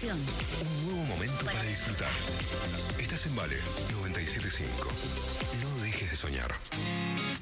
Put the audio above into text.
información. Un nuevo momento para disfrutar. Estás en Vale 97.5.